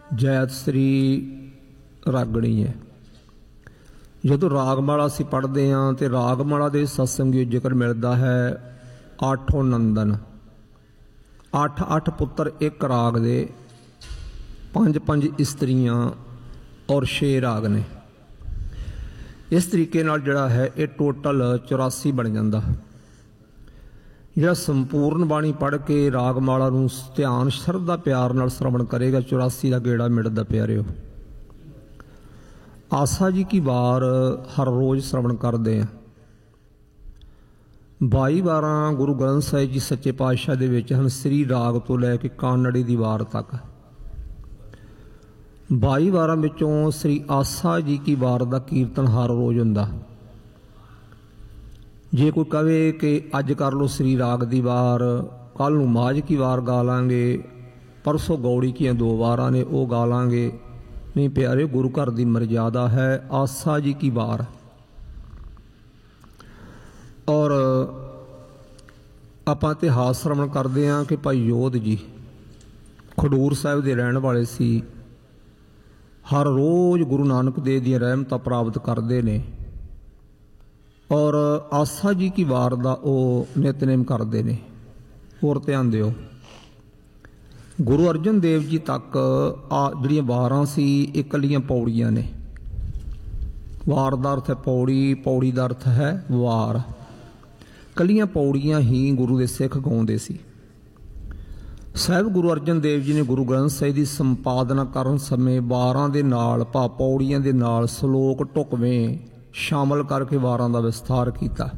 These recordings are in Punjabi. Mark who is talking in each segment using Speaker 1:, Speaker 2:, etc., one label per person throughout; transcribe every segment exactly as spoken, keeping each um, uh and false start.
Speaker 1: ਜੈਤ ਸ੍ਰੀ ਰਾਗਣੀ ਹੈ। ਜਦੋਂ ਰਾਗਮਾਲਾ ਅਸੀਂ ਪੜ੍ਹਦੇ ਹਾਂ ਤੇ ਰਾਗਮਾਲਾ ਦੇ ਸਤਸੰਗੀ ਜ਼ਿਕਰ ਮਿਲਦਾ ਹੈ ਆਠੋਂ ਨੰਦਨ, ਅੱਠ ਅੱਠ ਪੁੱਤਰ ਇੱਕ ਰਾਗ ਦੇ, ਪੰਜ ਪੰਜ ਇਸਤਰੀਆਂ ਔਰ ਛੇ ਰਾਗ ਨੇ। ਇਸ ਤਰੀਕੇ ਨਾਲ ਜਿਹੜਾ ਹੈ ਇਹ ਟੋਟਲ ਚੁਰਾਸੀ ਬਣ ਜਾਂਦਾ। ਜਿਹੜਾ ਸੰਪੂਰਨ ਬਾਣੀ ਪੜ੍ਹ ਕੇ ਰਾਗਮਾਲਾ ਨੂੰ ਧਿਆਨ ਸ਼ਰਧਾ ਪਿਆਰ ਨਾਲ ਸ਼ਰਵਣ ਕਰੇਗਾ, ਚੁਰਾਸੀ ਦਾ ਗੇੜਾ ਮਿਟਦਾ ਪਿਆਰਿਓ। ਆਸਾ ਜੀ ਕੀ ਵਾਰ ਹਰ ਰੋਜ਼ ਸ਼ਰਵਣ ਕਰਦੇ ਆ। ਬਾਈ ਵਾਰਾਂ ਗੁਰੂ ਗ੍ਰੰਥ ਸਾਹਿਬ ਜੀ ਸੱਚੇ ਪਾਤਸ਼ਾਹ ਦੇ ਵਿੱਚ ਹਨ, ਸ੍ਰੀ ਰਾਗ ਤੋਂ ਲੈ ਕੇ ਕਾਨੜੀ ਦੀ ਵਾਰ ਤੱਕ। ਬਾਈ ਵਾਰਾਂ ਵਿੱਚੋਂ ਸ੍ਰੀ ਆਸਾ ਜੀ ਕੀ ਵਾਰ ਦਾ ਕੀਰਤਨ ਹਰ ਰੋਜ਼ ਹੁੰਦਾ। ਜੇ ਕੋਈ ਕਵੇ ਕਿ ਅੱਜ ਕਰ ਲਓ ਸ੍ਰੀ ਰਾਗ ਦੀ ਵਾਰ, ਕੱਲ੍ਹ ਨੂੰ ਮਾਝ ਕੀ ਵਾਰ ਗਾ ਲਾਂਗੇ, ਪਰਸੋਂ ਗੌੜੀ ਕੀਆਂ ਦੋ ਵਾਰਾਂ ਨੇ ਉਹ ਗਾ ਲਾਂਗੇ, ਨਹੀਂ ਪਿਆਰੇ, ਗੁਰੂ ਘਰ ਦੀ ਮਰਜ਼ਾਦਾ ਹੈ ਆਸਾ ਜੀ ਕੀ ਵਾਰ। ਔਰ ਆਪਾਂ ਇਤਿਹਾਸ ਸ਼ਰਵਣ ਕਰਦੇ ਹਾਂ ਕਿ ਭਾਈ ਯੋਧ ਜੀ ਖਡੂਰ ਸਾਹਿਬ ਦੇ ਰਹਿਣ ਵਾਲੇ ਸੀ। ਹਰ ਰੋਜ਼ ਗੁਰੂ ਨਾਨਕ ਦੇਵ ਦੀਆਂ ਰਹਿਮਤਾਂ ਪ੍ਰਾਪਤ ਕਰਦੇ ਨੇ ਔਰ ਆਸਾ ਜੀ ਕੀ ਵਾਰ ਦਾ ਉਹ ਨਿਤਨੇਮ ਕਰਦੇ ਨੇ। ਹੋਰ ਧਿਆਨ ਦਿਓ, ਗੁਰੂ ਅਰਜਨ ਦੇਵ ਜੀ ਤੱਕ ਆ ਜਿਹੜੀਆਂ ਵਾਰਾਂ ਸੀ ਇਹ ਇਕੱਲੀਆਂ ਪੌੜੀਆਂ ਨੇ। ਵਾਰ ਦਾ ਅਰਥ ਹੈ ਪੌੜੀ, ਪੌੜੀ ਦਾ ਅਰਥ ਹੈ ਵਾਰ। ਇਕੱਲੀਆਂ ਪੌੜੀਆਂ ਹੀ ਗੁਰੂ ਦੇ ਸਿੱਖ ਗਾਉਂਦੇ ਸੀ। ਸਾਹਿਬ ਗੁਰੂ ਅਰਜਨ ਦੇਵ ਜੀ ਨੇ ਗੁਰੂ ਗ੍ਰੰਥ ਸਾਹਿਬ ਦੀ ਸੰਪਾਦਨਾ ਕਰਨ ਸਮੇਂ ਵਾਰਾਂ ਦੇ ਨਾਲ ਭਾ ਪੌੜੀਆਂ ਦੇ ਨਾਲ ਸਲੋਕ ਢੁਕਵੇਂ ਸ਼ਾਮਲ ਕਰਕੇ ਵਾਰਾਂ ਦਾ ਵਿਸਥਾਰ ਕੀਤਾ।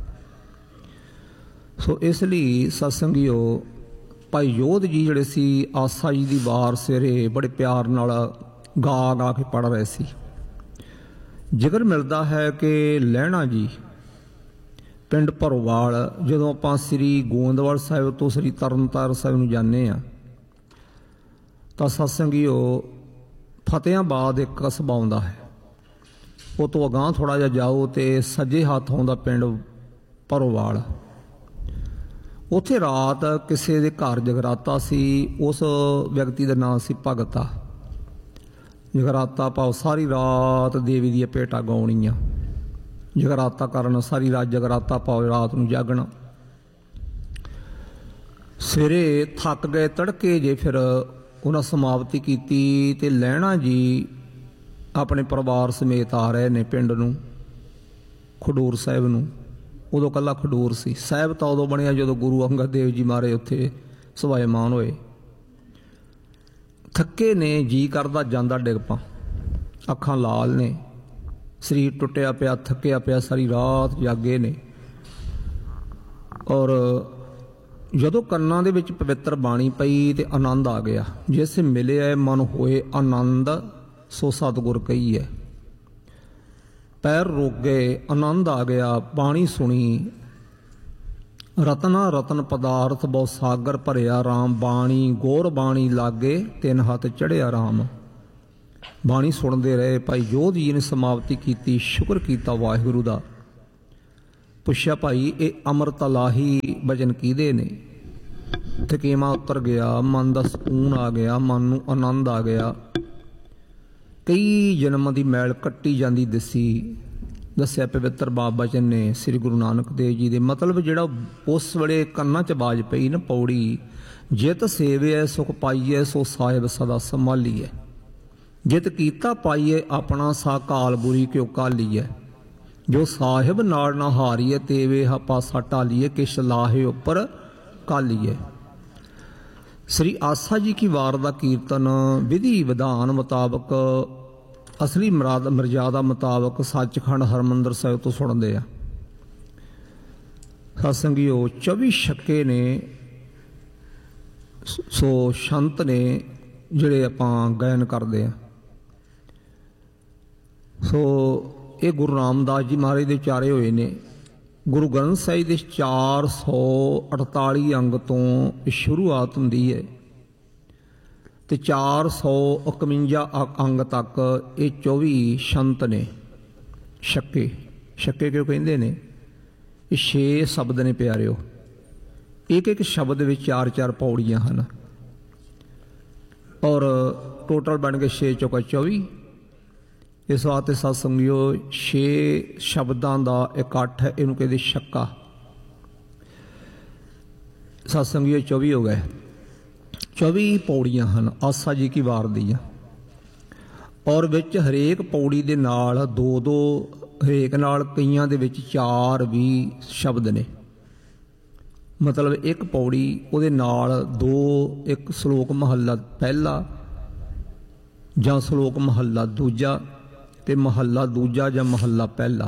Speaker 1: ਸੋ ਇਸ ਲਈ ਸਤਸੰਗੀਓ, ਭਾਈ ਯੋਧ ਜੀ ਜਿਹੜੇ ਸੀ ਆਸਾ ਜੀ ਦੀ ਵਾਰ ਸਵੇਰੇ ਬੜੇ ਪਿਆਰ ਨਾਲ ਗਾ ਗਾ ਕੇ ਪੜ੍ਹ ਰਹੇ ਸੀ। ਜ਼ਿਕਰ ਮਿਲਦਾ ਹੈ ਕਿ ਲਹਿਣਾ ਜੀ ਪਿੰਡ ਭਰੋਵਾਲ, ਜਦੋਂ ਆਪਾਂ ਸ੍ਰੀ ਗੋਇੰਦਵਾਲ ਸਾਹਿਬ ਤੋਂ ਸ੍ਰੀ ਤਰਨਤਾਰਨ ਸਾਹਿਬ ਨੂੰ ਜਾਂਦੇ ਹਾਂ ਤਾਂ ਸਤਸੰਗੀਓ ਫਤਿਆਬਾਦ ਇੱਕ ਕਸਬਾ ਆਉਂਦਾ ਹੈ। ਉਹ ਤੋਂ ਅਗਾਂਹ ਥੋੜ੍ਹਾ ਜਿਹਾ ਜਾਓ ਤੇ ਸੱਜੇ ਹੱਥ ਆਉਂਦਾ ਪਿੰਡ ਭਰੋਵਾਲ। ਉੱਥੇ ਰਾਤ ਕਿਸੇ ਦੇ ਘਰ ਜਗਰਾਤਾ ਸੀ। ਉਸ ਵਿਅਕਤੀ ਦਾ ਨਾਂ ਸੀ ਭਗਤਾ। ਜਗਰਾਤਾ ਭਾਵ ਸਾਰੀ ਰਾਤ ਦੇਵੀ ਦੀਆਂ ਭੇਟਾਂ ਗਾਉਣੀਆਂ, ਜਗਰਾਤਾ ਕਰਨ, ਸਾਰੀ ਰਾਤ ਜਗਰਾਤਾ ਭਾਵ ਰਾਤ ਨੂੰ ਜਾਗਣਾ। ਸਵੇਰੇ ਥੱਕ ਗਏ, ਤੜਕੇ ਜੇ ਫਿਰ ਉਹਨਾਂ ਸਮਾਪਤੀ ਕੀਤੀ ਤੇ ਲਹਿਣਾ ਜੀ ਆਪਣੇ ਪਰਿਵਾਰ ਸਮੇਤ ਆ ਰਹੇ ਨੇ ਪਿੰਡ ਨੂੰ, ਖਡੂਰ ਸਾਹਿਬ ਨੂੰ। ਉਦੋਂ ਇਕੱਲਾ ਖਡੂਰ ਸੀ। ਸਾਹਿਬ ਤਾਂ ਉਦੋਂ ਬਣਿਆ ਜਦੋਂ ਗੁਰੂ ਅੰਗਦ ਦੇਵ ਜੀ ਮਾਰੇ ਉੱਥੇ ਸਵਾਏਮਾਨ ਹੋਏ। ਥੱਕੇ ਨੇ, ਜੀ ਕਰਦਾ ਜਾਂਦਾ ਡਿੱਗ ਪਾ, ਅੱਖਾਂ ਲਾਲ ਨੇ, ਸਰੀਰ ਟੁੱਟਿਆ ਪਿਆ, ਥੱਕਿਆ ਪਿਆ, ਸਾਰੀ ਰਾਤ ਜਾਗੇ ਨੇ। ਔਰ ਜਦੋਂ ਕੰਨਾਂ ਦੇ ਵਿੱਚ ਪਵਿੱਤਰ ਬਾਣੀ ਪਈ ਤੇ ਆਨੰਦ ਆ ਗਿਆ। ਜਿਸ ਮਿਲਿਆ ਮਨ ਹੋਏ ਆਨੰਦ ਸੋ ਸਤਿਗੁਰ ਕਹੀ ਹੈ। ਪੈਰ ਰੁਕ ਗਏ, ਆਨੰਦ ਆ ਗਿਆ, ਬਾਣੀ ਸੁਣੀ। ਰਤਨਾ ਰਤਨ ਪਦਾਰਥ ਬਹੁ ਸਾਗਰ ਭਰਿਆ ਰਾਮ, ਬਾਣੀ ਗੌਰ ਬਾਣੀ ਲਾਗੇ ਤਿੰਨ ਹੱਥ ਚੜ੍ਹਿਆ ਰਾਮ। ਬਾਣੀ ਸੁਣਦੇ ਰਹੇ। ਭਾਈ ਯੋਧ ਜੀ ਨੇ ਸਮਾਪਤੀ ਕੀਤੀ, ਸ਼ੁਕਰ ਕੀਤਾ ਵਾਹਿਗੁਰੂ ਦਾ। ਪੁੱਛਿਆ ਭਾਈ ਇਹ ਅੰਮ੍ਰਿਤ ਲਾਹੀ ਭਜਨ ਕਿਹਦੇ ਨੇ? ਥਕੇਵਾਂ ਉਤਰ ਗਿਆ, ਮਨ ਦਾ ਸਕੂਨ ਆ ਗਿਆ, ਮਨ ਨੂੰ ਆਨੰਦ ਆ ਗਿਆ। ਕਈ ਜਨਮਾਂ ਦੀ ਮੈਲ ਕੱਟੀ ਜਾਂਦੀ ਦਿਸੀ। ਦੱਸਿਆ ਪਵਿੱਤਰ ਬਾਬ ਬਚਨ ਨੇ ਸ੍ਰੀ ਗੁਰੂ ਨਾਨਕ ਦੇਵ ਜੀ ਦੇ। ਮਤਲਬ ਜਿਹੜਾ ਉਸ ਵੇਲੇ ਕੰਨਾਂ 'ਚ ਬਾਜ ਪਈ ਨਾ ਪੌੜੀ, ਜਿਤ ਸੇਵਿਐ ਸੁਖ ਪਾਈਐ ਸੋ ਸਾਹਿਬ ਸਦਾ ਸੰਭਾਲੀਐ। ਜਿਤ ਕੀਤਾ ਪਾਈਏ ਆਪਣਾ ਸਾ ਕਾਲ ਬੁਰੀ ਕਿਉ ਕਾਲੀਐ। ਜੋ ਸਾਹਿਬ ਨਾਲ ਨਾ ਹਾਰੀਏ ਤੇਵੇ ਹਾ ਪਾਸਾ ਢਾਲੀਏ, ਕਿਛ ਲਾਹੇ ਉੱਪਰ ਕਾਲੀਏ। ਸ੍ਰੀ ਆਸਾ ਜੀ ਕੀ ਵਾਰ ਦਾ ਕੀਰਤਨ ਵਿਧੀ ਵਿਧਾਨ ਮੁਤਾਬਕ, ਅਸਲੀ ਮਰਾਦ ਮਰਜ਼ਾਦਾ ਮੁਤਾਬਕ ਸੱਚਖੰਡ ਹਰਿਮੰਦਰ ਸਾਹਿਬ ਤੋਂ ਸੁਣਦੇ ਆ। ਸਤਸੰਗੀਓ ਚੌਵੀ ਛੱਕੇ ਨੇ, ਸੋ ਸੰਤ ਨੇ ਜਿਹੜੇ ਆਪਾਂ ਗਾਇਨ ਕਰਦੇ ਆ। ਸੋ ਇਹ ਗੁਰੂ ਰਾਮਦਾਸ ਜੀ ਮਹਾਰਾਜ ਦੇ ਉਚਾਰੇ ਹੋਏ ਨੇ। ਗੁਰੂ ਗ੍ਰੰਥ ਸਾਹਿਬ ਦੇ ਚਾਰ ਸੌ ਅਠਤਾਲੀ ਅੰਗ ਤੋਂ ਸ਼ੁਰੂਆਤ ਹੁੰਦੀ ਹੈ ਤੇ ਚਾਰ ਸੌ ਇਕਵੰਜਾ ਅੰਗ ਤੱਕ ਇਹ ਚੌਵੀ ਸੰਤ ਨੇ। ਛੱਕੇ, ਛੱਕੇ ਕਿਉਂ ਕਹਿੰਦੇ ਨੇ? ਇਹ ਛੇ ਸ਼ਬਦ ਨੇ ਪਿਆਰਿਓ। ਇੱਕ ਇੱਕ ਸ਼ਬਦ ਵਿੱਚ ਚਾਰ ਚਾਰ ਪੌੜੀਆਂ ਹਨ। ਔਰ ਟੋਟਲ ਬਣ ਗਏ ਛੇ ਚੌਕਾ ਚੌਵੀ। ਇਸ ਵਾਸਤੇ ਸਤ ਸੰਗਿਓ ਛੇ ਸ਼ਬਦਾਂ ਦਾ ਇਕੱਠ ਹੈ, ਇਹਨੂੰ ਕਹਿੰਦੇ ਛੱਕਾ। ਸਤ ਸੰਗਿਓ ਚੌਵੀ ਹੋ ਗਏ। ਚੌਵੀ ਪੌੜੀਆਂ ਹਨ ਆਸਾ ਜੀ ਕੀ ਵਾਰ ਦੀਆਂ, ਔਰ ਵਿੱਚ ਹਰੇਕ ਪੌੜੀ ਦੇ ਨਾਲ ਦੋ ਦੋ, ਹਰੇਕ ਨਾਲ ਕਈਆਂ ਦੇ ਵਿੱਚ ਚਾਰ ਵੀ ਸ਼ਬਦ ਨੇ। ਮਤਲਬ ਇੱਕ ਪੌੜੀ ਉਹਦੇ ਨਾਲ ਦੋ, ਇੱਕ ਸ਼ਲੋਕ ਮਹੱਲਾ ਪਹਿਲਾ ਜਾਂ ਸ਼ਲੋਕ ਮਹੱਲਾ ਦੂਜਾ ਤੇ ਮਹੱਲਾ ਦੂਜਾ ਜਾਂ ਮਹੱਲਾ ਪਹਿਲਾ।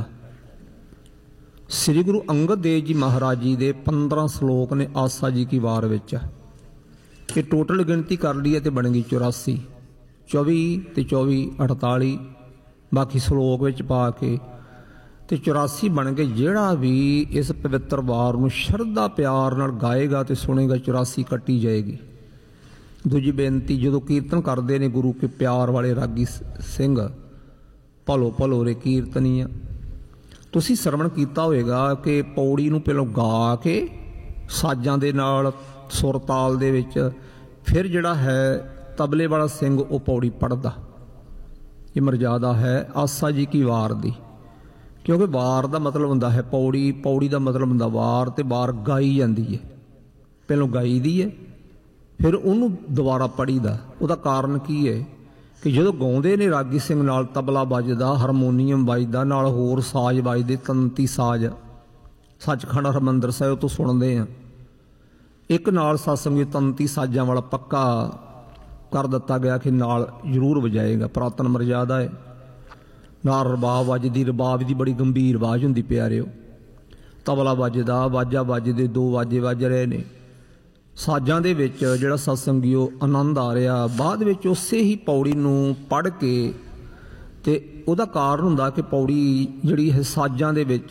Speaker 1: ਸ੍ਰੀ ਗੁਰੂ ਅੰਗਦ ਦੇਵ ਜੀ ਮਹਾਰਾਜ ਜੀ ਦੇ ਪੰਦਰਾਂ ਸ਼ਲੋਕ ਨੇ ਆਸਾ ਜੀ ਕੀ ਵਾਰ ਵਿੱਚ। ਇਹ ਟੋਟਲ ਗਿਣਤੀ ਕਰ ਲਈ ਤੇ ਬਣ ਗਈ ਚੁਰਾਸੀ। ਚੌਵੀ ਤੇ ਚੌਵੀ ਅਠਤਾਲੀ, ਬਾਕੀ ਸ਼ਲੋਕ ਵਿੱਚ ਪਾ ਕੇ ਤੇ ਚੁਰਾਸੀ ਬਣ ਗਏ। ਜਿਹੜਾ ਵੀ ਇਸ ਪਵਿੱਤਰ ਵਾਰ ਨੂੰ ਸ਼ਰਧਾ ਪਿਆਰ ਨਾਲ ਗਾਏਗਾ ਤੇ ਸੁਣੇਗਾ, ਚੁਰਾਸੀ ਕੱਟੀ ਜਾਏਗੀ। ਦੂਜੀ ਬੇਨਤੀ, ਜਦੋਂ ਕੀਰਤਨ ਕਰਦੇ ਨੇ ਗੁਰੂ ਕੇ ਪਿਆਰ ਵਾਲੇ ਰਾਗੀ ਸਿੰਘ, ਭਲੋ ਭਲੋ ਰੇ ਕੀਰਤਨੀਆ, ਤੁਸੀਂ ਸਰਵਣ ਕੀਤਾ ਹੋਵੇਗਾ ਕਿ ਪੌੜੀ ਨੂੰ ਪਹਿਲਾਂ ਗਾ ਕੇ ਸਾਜ਼ਾਂ ਦੇ ਨਾਲ ਸੁਰ ਤਾਲ ਦੇ ਵਿੱਚ, ਫਿਰ ਜਿਹੜਾ ਹੈ ਤਬਲੇ ਵਾਲਾ ਸਿੰਘ ਉਹ ਪੌੜੀ ਪੜ੍ਹਦਾ। ਇਹ ਮਰਜ਼ਾਦਾ ਹੈ ਆਸਾ ਜੀ ਕੀ ਵਾਰ ਦੀ, ਕਿਉਂਕਿ ਵਾਰ ਦਾ ਮਤਲਬ ਹੁੰਦਾ ਹੈ ਪੌੜੀ, ਪੌੜੀ ਦਾ ਮਤਲਬ ਹੁੰਦਾ ਵਾਰ, ਤੇ ਵਾਰ ਗਾਈ ਜਾਂਦੀ ਹੈ। ਪਹਿਲਾਂ ਗਾਈ ਦੀ ਹੈ, ਫਿਰ ਉਹਨੂੰ ਦੁਬਾਰਾ ਪੜ੍ਹੀਦਾ। ਉਹਦਾ ਕਾਰਨ ਕੀ ਹੈ ਕਿ ਜਦੋਂ ਗਾਉਂਦੇ ਨੇ ਰਾਗੀ ਸਿੰਘ, ਨਾਲ ਤਬਲਾ ਵੱਜਦਾ, ਹਾਰਮੋਨੀਅਮ ਵੱਜਦਾ, ਨਾਲ ਹੋਰ ਸਾਜ਼ ਵੱਜਦੇ, ਤੰਤੀ ਸਾਜ਼ ਸੱਚਖੰਡ ਹਰਿਮੰਦਰ ਸਾਹਿਬ ਤੋਂ ਸੁਣਦੇ ਆ। ਇੱਕ ਨਾਲ ਸਤਸੰਗੀ ਤੰਤੀ ਸਾਜ਼ਾਂ ਵਾਲਾ ਪੱਕਾ ਕਰ ਦਿੱਤਾ ਗਿਆ ਕਿ ਨਾਲ ਜ਼ਰੂਰ ਵਜਾਏਗਾ, ਪੁਰਾਤਨ ਮਰਜ਼ਾਦਾ ਹੈ। ਨਾਲ ਰਬਾਬ ਵੱਜਦੀ, ਰਬਾਬ ਦੀ ਬੜੀ ਗੰਭੀਰ ਆਵਾਜ਼ ਹੁੰਦੀ ਪਿਆਰਿਓ। ਤਬਲਾ ਵੱਜਦਾ, ਵਾਜਾ ਵੱਜਦੇ, ਦੋ ਵਾਜੇ ਵੱਜ ਰਹੇ ਨੇ। ਸਾਜ਼ਾਂ ਦੇ ਵਿੱਚ ਜਿਹੜਾ ਸਤਸੰਗੀਓ ਆਨੰਦ ਆ ਰਿਹਾ। ਬਾਅਦ ਵਿੱਚ ਉਸੇ ਹੀ ਪੌੜੀ ਨੂੰ ਪੜ੍ਹ ਕੇ, ਤੇ ਉਹਦਾ ਕਾਰਨ ਹੁੰਦਾ ਕਿ ਪੌੜੀ ਜਿਹੜੀ ਹੈ ਸਾਜ਼ਾਂ ਦੇ ਵਿੱਚ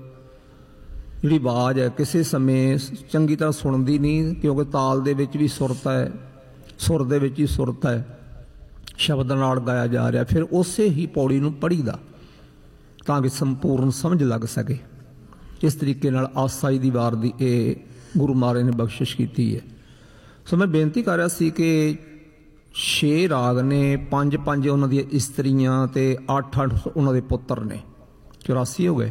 Speaker 1: ਜਿਹੜੀ ਆਵਾਜ਼ ਹੈ ਕਿਸੇ ਸਮੇਂ ਚੰਗੀ ਤਰ੍ਹਾਂ ਸੁਣਦੀ ਨਹੀਂ, ਕਿਉਂਕਿ ਤਾਲ ਦੇ ਵਿੱਚ ਵੀ ਸੁਰਤ ਹੈ, ਸੁਰ ਦੇ ਵਿੱਚ ਹੀ ਸੁਰਤ ਹੈ, ਸ਼ਬਦ ਨਾਲ ਗਾਇਆ ਜਾ ਰਿਹਾ। ਫਿਰ ਉਸੇ ਹੀ ਪੌੜੀ ਨੂੰ ਪੜ੍ਹੀਦਾ ਤਾਂ ਕਿ ਸੰਪੂਰਨ ਸਮਝ ਲੱਗ ਸਕੇ। ਇਸ ਤਰੀਕੇ ਨਾਲ ਆਸਾ ਜੀ ਦੀ ਵਾਰ ਦੀ ਇਹ ਗੁਰੂ ਮਹਾਰਾਜ ਨੇ ਬਖਸ਼ਿਸ਼ ਕੀਤੀ ਹੈ। ਸੋ ਮੈਂ ਬੇਨਤੀ ਕਰ ਰਿਹਾ ਸੀ ਕਿ ਛੇ ਰਾਗ ਨੇ, ਪੰਜ ਪੰਜ ਉਹਨਾਂ ਦੀਆਂ ਇਸਤਰੀਆਂ ਤੇ ਅੱਠ ਅੱਠ ਉਹਨਾਂ ਦੇ ਪੁੱਤਰ ਨੇ, ਚੁਰਾਸੀ ਹੋ ਗਏ।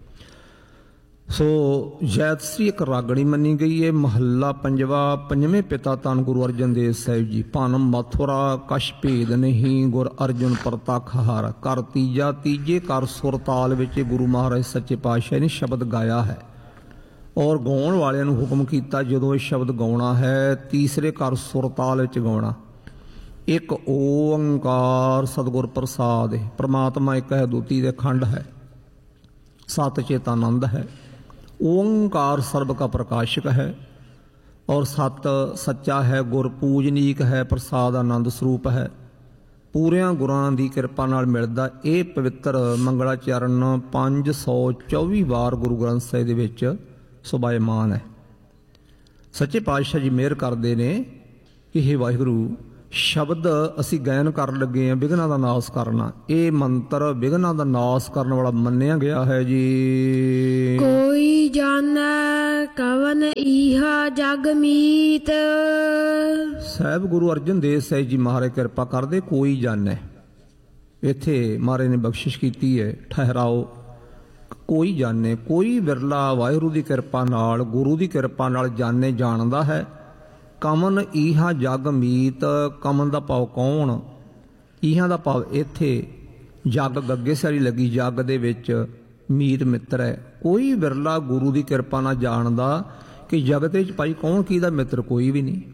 Speaker 1: ਸੋ ਜੈਤਸਰੀ ਇੱਕ ਰਾਗਣੀ ਮੰਨੀ ਗਈ ਹੈ। ਮਹੱਲਾ ਪੰਜਵਾ। ਪੰਜਵੇਂ ਪਿਤਾ ਧੰਨ ਗੁਰੂ ਅਰਜਨ ਦੇਵ ਸਾਹਿਬ ਜੀ। ਭਾਨਮ ਮਥੁਰਾ ਕਛ ਭੇਦ ਨਹੀਂ, ਗੁਰ ਅਰਜੁਨ ਪ੍ਰਤੱਖ ਹਾਰ। ਕਰ ਤੀਜਾ। ਤੀਜੇ ਕਰ ਸੁਰ ਤਾਲ ਵਿੱਚ ਗੁਰੂ ਮਹਾਰਾਜ ਸੱਚੇ ਪਾਤਸ਼ਾਹ ਨੇ ਸ਼ਬਦ ਗਾਇਆ ਹੈ, ਔਰ ਗਾਉਣ ਵਾਲਿਆਂ ਨੂੰ ਹੁਕਮ ਕੀਤਾ ਜਦੋਂ ਇਹ ਸ਼ਬਦ ਗਾਉਣਾ ਹੈ ਤੀਸਰੇ ਘਰ ਸੁਰਤਾਲ ਵਿੱਚ ਗਾਉਣਾ। ਇੱਕ ਓੰਕਾਰ ਸਤਿਗੁਰ ਪ੍ਰਸਾਦ ਹੈ। ਪ੍ਰਮਾਤਮਾ ਇੱਕ ਹੈ, ਦੂਤੀ ਦੇ ਖੰਡ ਹੈ, ਸਤ ਚੇਤਾਨੰਦ ਹੈ। ਓੰਕਾਰ ਸਰਬ ਕਾ ਪ੍ਰਕਾਸ਼ਕ ਹੈ, ਔਰ ਸਤ ਸੱਚਾ ਹੈ, ਗੁਰ ਪੂਜਨੀਕ ਹੈ, ਪ੍ਰਸਾਦ ਆਨੰਦ ਸਰੂਪ ਹੈ, ਪੂਰਿਆਂ ਗੁਰਾਂ ਦੀ ਕਿਰਪਾ ਨਾਲ ਮਿਲਦਾ। ਇਹ ਪਵਿੱਤਰ ਮੰਗਲਾ ਚਰਨ ਪੰਜ ਸੌ ਚੌਵੀ ਵਾਰ ਗੁਰੂ ਗ੍ਰੰਥ ਸਾਹਿਬ ਦੇ ਵਿੱਚ ਸੁਭਾਇਮਾਨ ਹੈ। ਸੱਚੇ ਪਾਤਸ਼ਾਹ ਜੀ ਮਿਹਰ ਕਰਦੇ ਨੇ ਕਿ ਹੇ ਵਾਹਿਗੁਰੂ, ਸ਼ਬਦ ਅਸੀਂ ਗਾਇਨ ਕਰਨ ਲੱਗੇ ਹਾਂ ਵਿਘਨਾਂ ਦਾ ਨਾਸ ਕਰਨਾ। ਇਹ ਮੰਤਰ ਵਿਘਨਾਂ ਦਾ ਨਾਸ ਕਰਨ ਵਾਲਾ ਮੰਨਿਆ ਗਿਆ ਹੈ ਜੀ।
Speaker 2: ਕੋਈ ਜਾਣੈ ਕਵਨ ਈਹਾ ਜਗ ਮੀਤ।
Speaker 1: ਸਾਹਿਬ ਗੁਰੂ ਅਰਜਨ ਦੇਵ ਸਾਹਿਬ ਜੀ ਮਹਾਰਾਜ ਕਿਰਪਾ ਕਰਦੇ। ਕੋਈ ਜਾਣੈ, ਇੱਥੇ ਮਹਾਰਾਜ ਨੇ ਬਖਸ਼ਿਸ਼ ਕੀਤੀ ਹੈ ਠਹਿਰਾਓ। ਕੋਈ ਜਾਣੇ, ਕੋਈ ਵਿਰਲਾ ਵਾਹਿਗੁਰੂ ਦੀ ਕਿਰਪਾ ਨਾਲ, ਗੁਰੂ ਦੀ ਕਿਰਪਾ ਨਾਲ ਜਾਣੇ ਜਾਣਦਾ ਹੈ। ਕਮਨ ਈਹਾ ਜਗ ਮੀਤ। ਕਮਨ ਦਾ ਭਾਵ ਕੌਣ, ਈਹਾਂ ਦਾ ਭਾਵ ਇੱਥੇ ਜਗ ਗੱਗੇ ਸਾਰੀ ਲੱਗੀ, ਜਗ ਦੇ ਵਿੱਚ ਮੀਤ ਮਿੱਤਰ ਹੈ। ਕੋਈ ਵਿਰਲਾ ਗੁਰੂ ਦੀ ਕਿਰਪਾ ਨਾਲ ਜਾਣਦਾ ਕਿ ਜਗਤ ਵਿੱਚ ਭਾਈ ਕੌਣ ਕਿਹਦਾ ਮਿੱਤਰ, ਕੋਈ ਵੀ ਨਹੀਂ।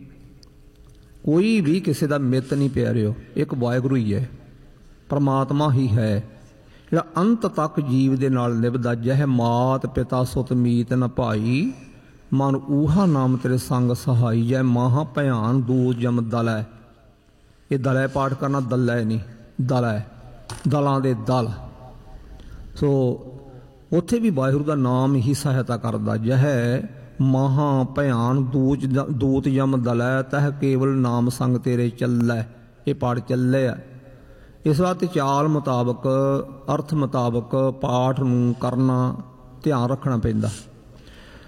Speaker 1: ਕੋਈ ਵੀ ਕਿਸੇ ਦਾ ਮਿੱਤ ਨਹੀਂ ਪਿਆਰਿਓ, ਇੱਕ ਵਾਹਿਗੁਰੂ ਹੀ ਹੈ, ਪਰਮਾਤਮਾ ਹੀ ਹੈ ਜਿਹੜਾ ਅੰਤ ਤੱਕ ਜੀਵ ਦੇ ਨਾਲ ਨਿਭਦਾ। ਜਹ ਮਾਤ ਪਿਤਾ ਸੁਤ ਮੀਤ ਨ ਭਾਈ, ਮਨ ਊਹਾ ਨਾਮ ਤੇਰੇ ਸੰਗ ਸਹਾਈ। ਜੈ ਮਹਾ ਭਿਆਨ ਦੂਤ ਜਮ ਦਲੈ। ਇਹ ਦਲੈ ਪਾਠ ਕਰਨਾ, ਦਲੈ ਨਹੀਂ, ਦਲੈ, ਦਲਾਂ ਦੇ ਦਲ। ਸੋ ਉੱਥੇ ਵੀ ਵਾਹਿਗੁਰੂ ਦਾ ਨਾਮ ਹੀ ਸਹਾਇਤਾ ਕਰਦਾ। ਜਹ ਮਹਾ ਭਿਆਨ ਦੂਤ ਦੂਤ ਜਮ ਦਲੈ, ਤਹ ਕੇਵਲ ਨਾਮ ਸੰਗ ਤੇਰੇ ਚੱਲੈ। ਇਹ ਪਾਠ ਚੱਲੇ ਆ। ਇਸ ਵਾਸਤੇ ਚਾਲ ਮੁਤਾਬਕ, ਅਰਥ ਮੁਤਾਬਕ ਪਾਠ ਨੂੰ ਕਰਨਾ, ਧਿਆਨ ਰੱਖਣਾ ਪੈਂਦਾ।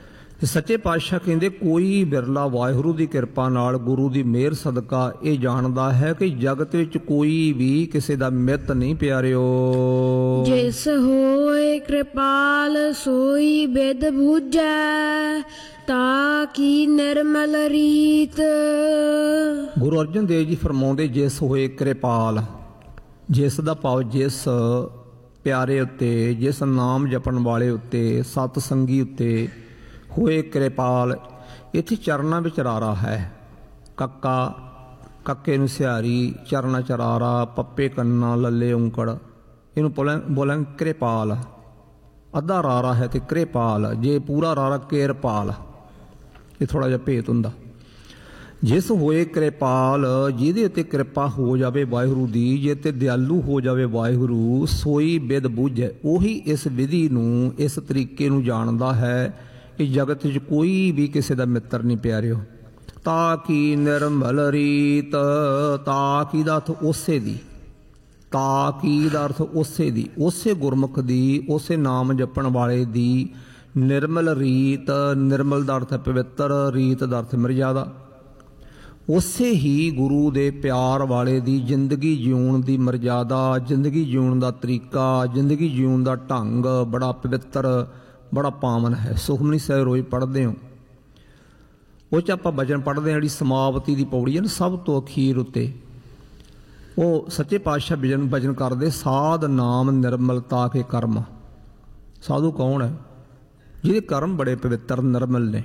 Speaker 1: ਤੇ ਸੱਚੇ ਪਾਤਸ਼ਾਹ ਕਹਿੰਦੇ ਕੋਈ ਬਿਰਲਾ ਵਾਹਿਗੁਰੂ ਦੀ ਕਿਰਪਾ ਨਾਲ ਗੁਰੂ ਦੀ ਮਿਹਰ ਸਦਕਾ ਇਹ ਜਾਣਦਾ ਹੈ ਕਿ ਜਗਤ ਵਿੱਚ ਕੋਈ ਵੀ ਕਿਸੇ ਦਾ ਮਿੱਤ ਨਹੀਂ ਪਿਆਰਿਓ।
Speaker 2: ਜਿਸ ਹੋਏ ਕਿਰਪਾਲ ਸੋਈ ਬਿਦ ਬੂਝੈ ਤਾ ਕੀ ਨਿਰਮਲ ਰੀਤ।
Speaker 1: ਗੁਰੂ ਅਰਜਨ ਦੇਵ ਜੀ ਫਰਮਾਉਂਦੇ ਜਿਸ ਹੋਏ ਕਿਰਪਾਲ, ਜਿਸ ਦਾ ਭਾਵ ਜਿਸ ਪਿਆਰੇ ਉੱਤੇ, ਜਿਸ ਨਾਮ ਜਪਣ ਵਾਲੇ ਉੱਤੇ, ਸਤ ਸੰਗੀ ਉੱਤੇ ਹੋਏ ਕਿਰਪਾਲ। ਇੱਥੇ ਚਰਨਾਂ ਵਿੱਚ ਰਾਰਾ ਹੈ। ਕੱਕਾ ਕੱਕੇ ਨੂੰ ਸਿਹਾਰੀ, ਚਰਨਾ ਚਰਾਰਾ, ਪੱਪੇ ਕੰਨਾ, ਲੱਲੇ ਔਂਕੜ, ਇਹਨੂੰ ਬੋਲਾਂ ਬੋਲਾਂ ਕਿਰਪਾਲ। ਅੱਧਾ ਰਾਰਾ ਹੈ ਤੇ ਕਿਰਪਾਲ, ਜੇ ਪੂਰਾ ਰਾਰਾ ਕਿਰਪਾਲ, ਇਹ ਥੋੜਾ ਜਿਹਾ ਭੇਤ ਹੁੰਦਾ। ਜਿਸ ਹੋਏ ਕਿਰਪਾਲ, ਜਿਹਦੇ ਉੱਤੇ ਕਿਰਪਾ ਹੋ ਜਾਵੇ ਵਾਹਿਗੁਰੂ ਦੀ, ਜੇ ਤੇ ਦਿਆਲੂ ਹੋ ਜਾਵੇ ਵਾਹਿਗੁਰੂ, ਸੋਈ ਬਿਦ ਬੁੱਝੈ, ਉਹੀ ਇਸ ਵਿਧੀ ਨੂੰ, ਇਸ ਤਰੀਕੇ ਨੂੰ ਜਾਣਦਾ ਹੈ ਕਿ ਜਗਤ ਵਿੱਚ ਕੋਈ ਵੀ ਕਿਸੇ ਦਾ ਮਿੱਤਰ ਨਹੀਂ ਪਿਆਰਿਓ। ਤਾ ਕੀ ਨਿਰਮਲ ਰੀਤ, ਤਾ ਕੀ ਦਾ ਅਰਥ ਉਸੇ ਦੀ, ਤਾ ਕੀ ਦਾ ਅਰਥ ਉਸੇ ਦੀ, ਉਸੇ ਗੁਰਮੁਖ ਦੀ, ਉਸੇ ਨਾਮ ਜਪਣ ਵਾਲੇ ਦੀ ਨਿਰਮਲ ਰੀਤ। ਨਿਰਮਲ ਦਾ ਅਰਥ ਹੈ ਪਵਿੱਤਰ, ਰੀਤ ਦਾ ਅਰਥ ਮਰਜ਼ਾਦਾ। ਉਸੇ ਹੀ ਗੁਰੂ ਦੇ ਪਿਆਰ ਵਾਲੇ ਦੀ ਜ਼ਿੰਦਗੀ ਜਿਉਣ ਦੀ ਮਰਜ਼ਾਦਾ, ਜ਼ਿੰਦਗੀ ਜਿਉਣ ਦਾ ਤਰੀਕਾ, ਜ਼ਿੰਦਗੀ ਜਿਉਣ ਦਾ ਢੰਗ ਬੜਾ ਪਵਿੱਤਰ, ਬੜਾ ਪਾਵਨ ਹੈ। ਸੁਖਮਨੀ ਸਾਹਿਬ ਰੋਜ਼ ਪੜ੍ਹਦੇ ਹੋ, ਉਹ 'ਚ ਆਪਾਂ ਬਚਨ ਪੜ੍ਹਦੇ ਹਾਂ, ਜਿਹੜੀ ਸਮਾਪਤੀ ਦੀ ਪੌੜੀ ਹੈ ਨਾ ਸਭ ਤੋਂ ਅਖੀਰ ਉੱਤੇ, ਉਹ ਸੱਚੇ ਪਾਤਸ਼ਾਹ ਬਚਨ ਬਚਨ ਕਰਦੇ, ਸਾਧ ਨਾਮ ਨਿਰਮਲਤਾ ਕੇ ਕਰਮ। ਸਾਧੂ ਕੌਣ ਹੈ? ਜਿਹਦੇ ਕਰਮ ਬੜੇ ਪਵਿੱਤਰ ਨਿਰਮਲ ਨੇ।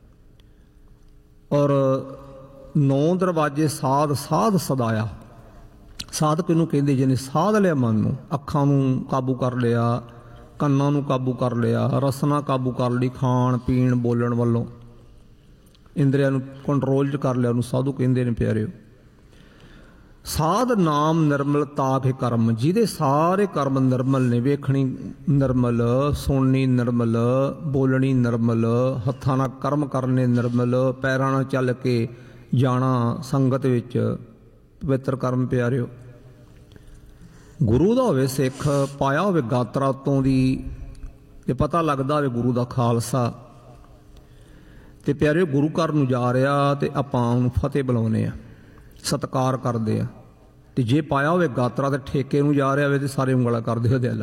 Speaker 1: ਔਰ ਨੌ ਦਰਵਾਜ਼ੇ ਸਾਧ ਸਾਧ ਸਦਾਇਆ। ਸਾਧ ਕਿਹਨੂੰ ਕਹਿੰਦੇ? ਜਿਹਨੇ ਸਾਧ ਲਿਆ ਮਨ ਨੂੰ, ਅੱਖਾਂ ਨੂੰ ਕਾਬੂ ਕਰ ਲਿਆ, ਕੰਨਾਂ ਨੂੰ ਕਾਬੂ ਕਰ ਲਿਆ, ਰਸਨਾ ਕਾਬੂ ਕਰ ਲਈ, ਖਾਣ ਪੀਣ ਬੋਲਣ ਵੱਲੋਂ ਇੰਦਰੀਆਂ ਨੂੰ ਕੰਟਰੋਲ 'ਚ ਕਰ ਲਿਆ, ਉਹਨੂੰ ਸਾਧੂ ਕਹਿੰਦੇ ਨੇ ਪਿਆਰਿਓ। ਸਾਧ ਨਾਮ ਨਿਰਮਲਤਾ ਕੇ ਕਰਮ, ਜਿਹਦੇ ਸਾਰੇ ਕਰਮ ਨਿਰਮਲ ਨੇ, ਵੇਖਣੀ ਨਿਰਮਲ, ਸੁਣਨੀ ਨਿਰਮਲ, ਬੋਲਣੀ ਨਿਰਮਲ, ਹੱਥਾਂ ਨਾਲ ਕਰਮ ਕਰਨੇ ਨਿਰਮਲ, ਪੈਰਾਂ ਨਾਲ ਚੱਲ ਕੇ ਜਾਣਾ ਸੰਗਤ ਵਿੱਚ, ਪਵਿੱਤਰ ਕਰਮ ਪਿਆਰਿਓ। ਗੁਰੂ ਦਾ ਹੋਵੇ ਸਿੱਖ, ਪਾਇਆ ਹੋਵੇ ਗਾਤਰਾ ਤੋਂ ਦੀ, ਤੇ ਪਤਾ ਲੱਗਦਾ ਹੋਵੇ ਗੁਰੂ ਦਾ ਖਾਲਸਾ, ਤੇ ਪਿਆਰਿਓ ਗੁਰੂ ਘਰ ਨੂੰ ਜਾ ਰਿਹਾ ਤੇ ਆਪਾਂ ਉਹਨੂੰ ਫਤਿਹ ਬੁਲਾਉਂਦੇ ਆ, ਸਤਿਕਾਰ ਕਰਦੇ ਆ। ਤੇ ਜੇ ਪਾਇਆ ਹੋਵੇ ਗਾਤਰਾ ਤੇ ਠੇਕੇ ਨੂੰ ਜਾ ਰਿਹਾ ਹੋਵੇ ਤੇ ਸਾਰੇ ਉਂਗਲਾਂ ਕਰਦੇ ਹੋ ਦਿਲ।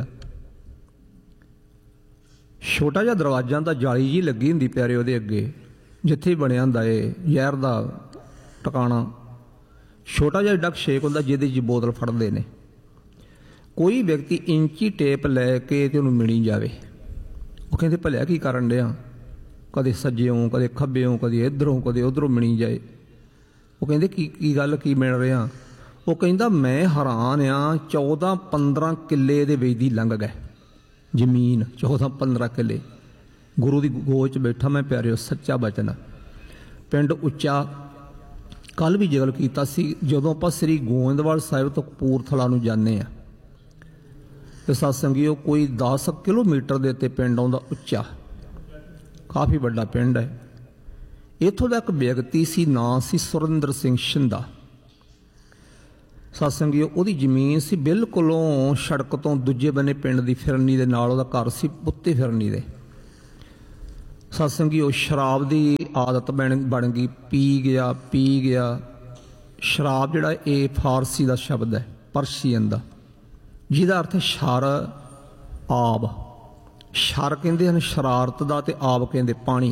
Speaker 1: ਛੋਟਾ ਜਿਹਾ ਦਰਵਾਜ਼ਾ ਦਾ ਜਾਲੀ ਜੀ ਲੱਗੀ ਹੁੰਦੀ ਪਿਆਰੇ ਉਹਦੇ ਅੱਗੇ, ਜਿੱਥੇ ਬਣਿਆ ਹੁੰਦਾ ਏ ਜ਼ਹਿਰ ਦਾ ਟਿਕਾਣਾ, ਛੋਟਾ ਜਿਹਾ ਡੱਕ ਛੇਕ ਹੁੰਦਾ ਜਿਹਦੇ 'ਚ ਬੋਤਲ ਫੜਦੇ ਨੇ। ਕੋਈ ਵਿਅਕਤੀ ਇੰਚੀ ਟੇਪ ਲੈ ਕੇ ਤੇ ਉਹਨੂੰ ਮਿਣੀ ਜਾਵੇ, ਉਹ ਕਹਿੰਦੇ ਭਲਿਆ ਕੀ ਕਰਨ ਡਿਆ, ਕਦੇ ਸੱਜਿਓਂ ਕਦੇ ਖੱਬਿਓਂ, ਕਦੇ ਇੱਧਰੋਂ ਕਦੇ ਉੱਧਰੋਂ ਮਿਣੀ ਜਾਏ। ਉਹ ਕਹਿੰਦੇ ਕੀ ਕੀ ਗੱਲ, ਕੀ ਮਿਲ ਰਿਹਾ? ਉਹ ਕਹਿੰਦਾ ਮੈਂ ਹੈਰਾਨ ਆ, ਚੌਦਾਂ ਪੰਦਰਾਂ ਕਿੱਲੇ ਦੇ ਵਿੱਚ ਦੀ ਲੰਘ ਗਏ ਜ਼ਮੀਨ, ਚੌਦਾਂ ਪੰਦਰਾਂ ਕਿੱਲੇ ਗੁਰੂ ਦੀ ਗੋਦ 'ਚ ਬੈਠਾ ਮੈਂ ਪਿਆਰਿਓ, ਸੱਚਾ ਬਚਨ। ਪਿੰਡ ਉੱਚਾ, ਕੱਲ੍ਹ ਵੀ ਜ਼ਿਕਰ ਕੀਤਾ ਸੀ, ਜਦੋਂ ਆਪਾਂ ਸ੍ਰੀ ਗੋਇੰਦਵਾਲ ਸਾਹਿਬ ਤੋਂ ਕਪੂਰਥਲਾ ਨੂੰ ਜਾਂਦੇ ਹਾਂ ਤੇ ਸਤਸੰਗੀਓ ਕੋਈ ਦਸ ਕਿਲੋਮੀਟਰ ਦੇ ਉੱਤੇ ਪਿੰਡ ਆਉਂਦਾ ਉੱਚਾ, ਕਾਫੀ ਵੱਡਾ ਪਿੰਡ ਹੈ। ਇੱਥੋਂ ਦਾ ਇੱਕ ਵਿਅਕਤੀ ਸੀ, ਨਾਂ ਸੀ ਸੁਰਿੰਦਰ ਸਿੰਘ ਸ਼ਿੰਦਾ। ਸਤਸੰਗੀਓ ਉਹਦੀ ਜ਼ਮੀਨ ਸੀ ਬਿਲਕੁਲੋਂ ਸੜਕ ਤੋਂ ਦੂਜੇ ਬੰਨੇ ਪਿੰਡ ਦੀ ਫਿਰਨੀ ਦੇ ਨਾਲ, ਉਹਦਾ ਘਰ ਸੀ ਉੱਤੇ ਫਿਰਨੀ ਦੇ। ਸਤਸੰਗੀਓ ਸ਼ਰਾਬ ਦੀ ਆਦਤ ਬਣ ਬਣ ਗਈ, ਪੀ ਗਿਆ ਪੀ ਗਿਆ। ਸ਼ਰਾਬ ਜਿਹੜਾ ਇਹ ਫਾਰਸੀ ਦਾ ਸ਼ਬਦ ਹੈ, ਪਰਸ਼ੀਅਨ ਦਾ, ਜਿਹਦਾ ਅਰਥ ਸ਼ਰ ਆਬ। ਸ਼ਰ ਕਹਿੰਦੇ ਹਨ ਸ਼ਰਾਰਤ ਦਾ, ਤੇ ਆਬ ਕਹਿੰਦੇ ਪਾਣੀ।